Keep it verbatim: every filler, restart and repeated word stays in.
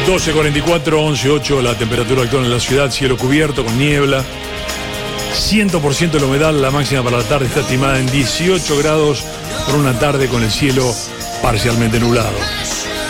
doce cuarenta y cuatro, once ocho, la temperatura actual en la ciudad, cielo cubierto con niebla, cien por ciento de la humedad, la máxima para la tarde está estimada en dieciocho grados por una tarde con el cielo parcialmente nublado.